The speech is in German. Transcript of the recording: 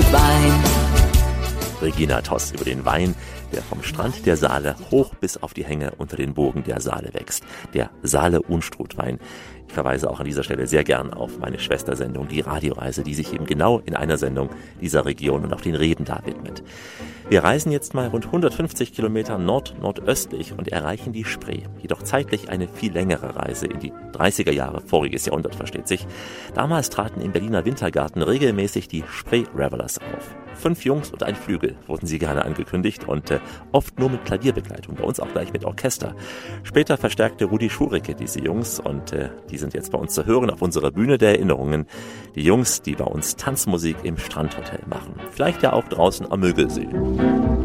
Unstrutwein. Regina Toss über den Wein, der vom Strand der Saale hoch bis auf die Hänge unter den Burgen der Saale wächst. Der Saale-Unstrutwein. Ich verweise auch an dieser Stelle sehr gern auf meine Schwestersendung, die Radioreise, die sich eben genau in einer Sendung dieser Region und auch den Reben da widmet. Wir reisen jetzt mal rund 150 Kilometer nordöstlich und erreichen die Spree. Jedoch zeitlich eine viel längere Reise in die 30er Jahre, voriges Jahrhundert, versteht sich. Damals traten im Berliner Wintergarten regelmäßig die Spree Revelers auf. 5 Jungs und ein Flügel wurden sie gerne angekündigt und oft nur mit Klavierbegleitung, bei uns auch gleich mit Orchester. Später verstärkte Rudi Schuricke diese Jungs und die sind jetzt bei uns zu hören auf unserer Bühne der Erinnerungen. Die Jungs, die bei uns Tanzmusik im Strandhotel machen. Vielleicht ja auch draußen am Mögelsee.